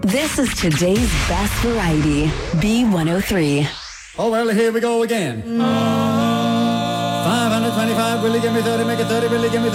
This is today's best variety, B103. Oh, well, here we go again. 525, will you give me 30, make it 30, will you give me 30?